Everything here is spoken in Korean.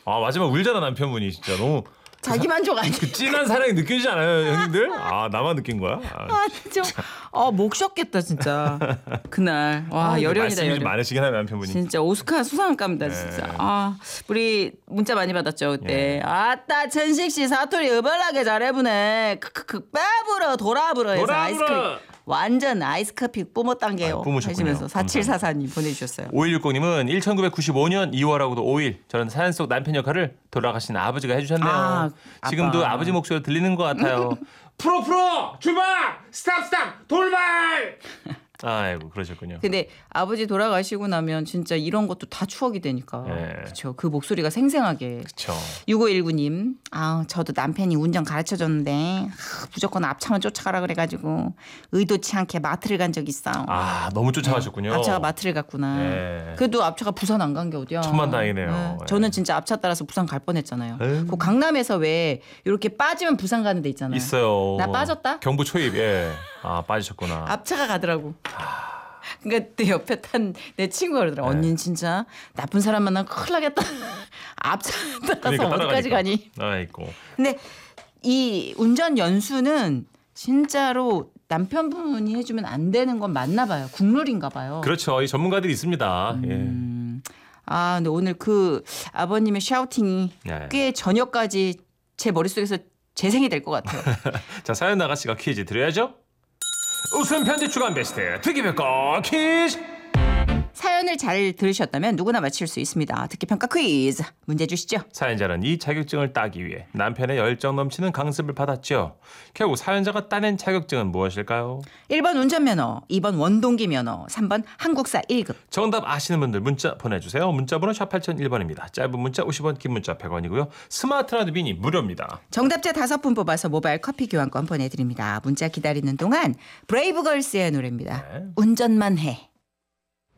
아 마지막 울잖아 남편분이 진짜 너무 자기 만족 아니에요? 그 진한 사랑이 느껴지지 않아요 형님들? 아 나만 느낀 거야? 목 쉬었겠다 진짜 그날. 와 열연이다 말씀이 좀 열연. 많으시긴 하네요 남편분이. 진짜 오스카 수상감이다 네. 진짜. 우리 문자 많이 받았죠 그때. 아따 천식 씨 사투리 어벌나게 잘해보네. 크크크 빼불어 돌아불어 해서 아이스크림 완전 아이스커피 뿜었단 게요 하시면서 4744님 보내주셨어요. 5160님은 1995년 2월하고도 5일 저는 사연 속 남편 역할을 돌아가신 아버지가 해주셨네요. 지금도 아빠. 아버지 목소리가 들리는 것 같아요. 프로 출발 스탑 돌발. 아이고 그러셨군요. 근데 아버지 돌아가시고 나면 진짜 이런 것도 다 추억이 되니까. 네. 그렇죠. 그 목소리가 생생하게. 그렇죠. 6519님. 저도 남편이 운전 가르쳐줬는데 무조건 앞차만 쫓아가라 그래가지고 의도치 않게 마트를 간 적 있어요. 너무 쫓아가셨군요. 앞차가 마트를 갔구나. 네. 그래도 앞차가 부산 안 간 게 어디야. 천만다행이네요. 네. 저는 진짜 앞차 따라서 부산 갈 뻔했잖아요. 그 강남에서 왜 이렇게 빠지면 부산 가는 데 있잖아요. 있어요. 나 빠졌다? 경부 초입. 예. 빠지셨구나. 앞차가 가더라고. 그러니까 내 옆에 탄 내 친구가 그러더라. 언니는 진짜 나쁜 사람 만나면 큰일 나겠다. 앞차 따라서 그러니까 어디까지 가니. 아이고. 근데 이 운전 연수는 진짜로 남편분이 해주면 안 되는 건 맞나 봐요. 국룰인가 봐요. 그렇죠. 이 전문가들이 있습니다. 예. 근데 오늘 그 아버님의 샤우팅이 꽤 저녁까지 제 머릿속에서 재생이 될 것 같아요. 자, 사연 나가씨가 퀴즈 드려야죠. 웃음 편지 주간 베스트 듣기평가 퀴즈. 사연을 잘 들으셨다면 누구나 맞힐 수 있습니다. 듣기평가 퀴즈 문제 주시죠. 사연자는 이 자격증을 따기 위해 남편의 열정 넘치는 강습을 받았죠. 결국 사연자가 따낸 자격증은 무엇일까요? 1번 운전면허, 2번 원동기 면허, 3번 한국사 1급. 정답 아시는 분들 문자 보내주세요. 문자번호 샵 8001번입니다. 짧은 문자 50원, 긴 문자 100원이고요. 스마트 라디오 미니 무료입니다. 정답자 5분 뽑아서 모바일 커피 교환권 보내드립니다. 문자 기다리는 동안 브레이브걸스의 노래입니다. 운전만 해.